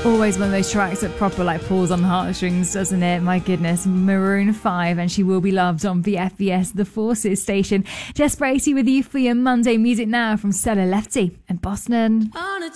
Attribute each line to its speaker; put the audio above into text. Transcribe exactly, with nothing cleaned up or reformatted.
Speaker 1: Always one of those tracks that proper like pulls on the heartstrings, doesn't it? My goodness. Maroon five, and She Will Be Loved on V F B S, the Forces station. Jess Bracey with you for your Monday Music Now from Stella Lefty and Boston.